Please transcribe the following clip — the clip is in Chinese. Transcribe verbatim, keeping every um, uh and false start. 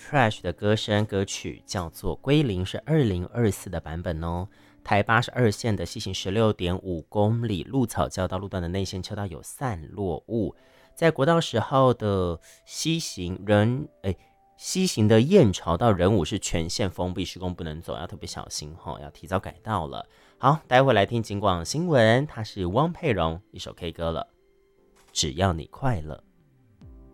Trash 的歌声，歌曲叫做《归零》，是二零二四的版本哦。台八十二线的西行十六点五公里，鹿草交道路段的内线车道有散落物。在国道十号的西行人，哎，西行的燕巢到仁武是全线封闭，施工不能走，要特别小心哈、哦，要提早改道了。好，待会来听警广新闻，它是汪佩蓉一首 K 歌了，只要你快乐。